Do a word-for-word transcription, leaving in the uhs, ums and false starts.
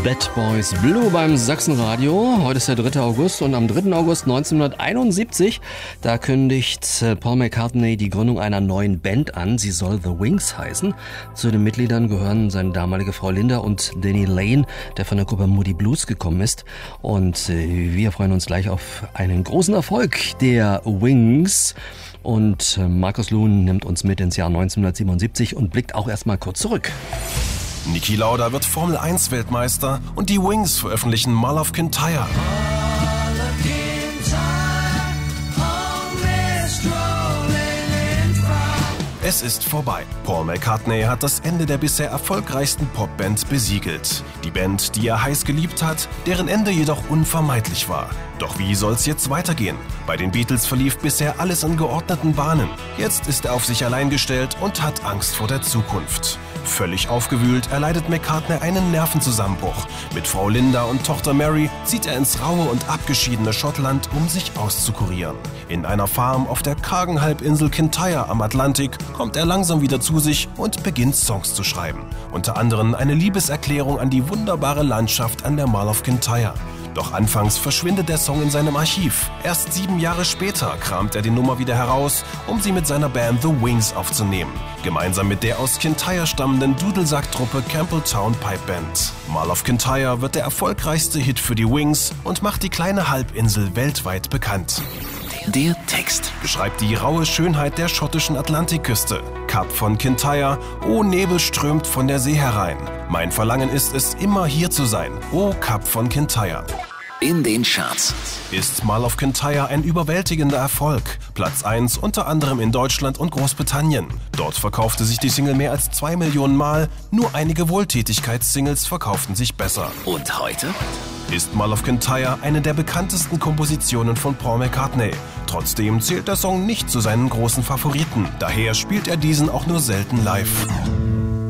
Bad Boys Blue beim Sachsenradio. Heute ist der dritte August und am dritten August neunzehnhunderteinundsiebzig, da kündigt Paul McCartney die Gründung einer neuen Band an. Sie soll The Wings heißen. Zu den Mitgliedern gehören seine damalige Frau Linda und Danny Lane, der von der Gruppe Moody Blues gekommen ist. Und wir freuen uns gleich auf einen großen Erfolg der Wings. Und Markus Luhn nimmt uns mit ins Jahr neunzehnhundertsiebenundsiebzig und blickt auch erstmal kurz zurück. Niki Lauda wird Formel eins Weltmeister und die Wings veröffentlichen Mall of Kintyre. Es ist vorbei. Paul McCartney hat das Ende der bisher erfolgreichsten Popband besiegelt. Die Band, die er heiß geliebt hat, deren Ende jedoch unvermeidlich war. Doch wie soll's jetzt weitergehen? Bei den Beatles verlief bisher alles in geordneten Bahnen. Jetzt ist er auf sich allein gestellt und hat Angst vor der Zukunft. Völlig aufgewühlt erleidet McCartney einen Nervenzusammenbruch. Mit Frau Linda und Tochter Mary zieht er ins raue und abgeschiedene Schottland, um sich auszukurieren. In einer Farm auf der kargen Halbinsel Kintyre am Atlantik kommt er langsam wieder zu sich und beginnt Songs zu schreiben. Unter anderem eine Liebeserklärung an die wunderbare Landschaft an der Mall of Kintyre. Doch anfangs verschwindet der Song in seinem Archiv. Erst sieben Jahre später kramt er die Nummer wieder heraus, um sie mit seiner Band The Wings aufzunehmen. Gemeinsam mit der aus Kintyre stammenden Dudelsack-Truppe Campbelltown Pipe Band. Mall of Kintyre wird der erfolgreichste Hit für die Wings und macht die kleine Halbinsel weltweit bekannt. Der Text beschreibt die raue Schönheit der schottischen Atlantikküste. Kap von Kintyre, oh Nebel strömt von der See herein. Mein Verlangen ist es, immer hier zu sein, oh Kap von Kintyre. In den Charts ist Mall of Kintyre ein überwältigender Erfolg. Platz eins unter anderem in Deutschland und Großbritannien. Dort verkaufte sich die Single mehr als zwei Millionen Mal. Nur einige Wohltätigkeitssingles verkauften sich besser. Und heute ist Mall of Kintyre eine der bekanntesten Kompositionen von Paul McCartney. Trotzdem zählt der Song nicht zu seinen großen Favoriten. Daher spielt er diesen auch nur selten live.